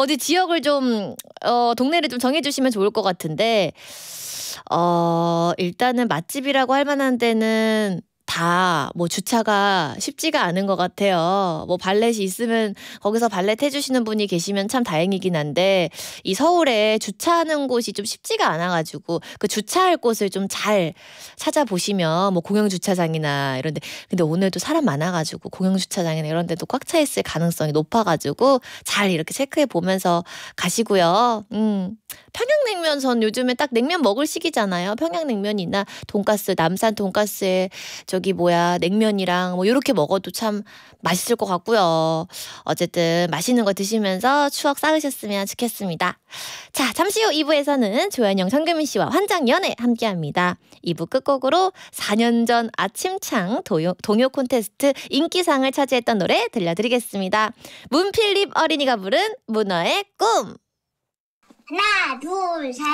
어디 지역을 좀 동네를 좀 정해 주시면 좋을 것 같은데 일단은 맛집이라고 할 만한 데는 다 뭐 주차가 쉽지가 않은 것 같아요. 뭐 발렛이 있으면 거기서 발렛 해주시는 분이 계시면 참 다행이긴 한데 이 서울에 주차하는 곳이 좀 쉽지가 않아가지고 그 주차할 곳을 좀 잘 찾아보시면 뭐 공영 주차장이나 이런데 근데 오늘도 사람 많아가지고 공영 주차장이나 이런 데도 꽉 차 있을 가능성이 높아가지고 잘 이렇게 체크해 보면서 가시고요. 평양냉면 전 요즘에 딱 냉면 먹을 시기잖아요. 평양냉면이나 돈가스, 남산 돈가스에 저기 뭐야 냉면이랑 뭐 이렇게 먹어도 참 맛있을 것 같고요. 어쨌든 맛있는 거 드시면서 추억 쌓으셨으면 좋겠습니다. 자, 잠시 후 2부에서는 조현영, 정금민 씨와 환장연애 함께합니다. 2부 끝곡으로 4년 전 아침창 동요 콘테스트 인기상을 차지했던 노래 들려드리겠습니다. 문필립 어린이가 부른 문어의 꿈. 하나, 둘, 셋.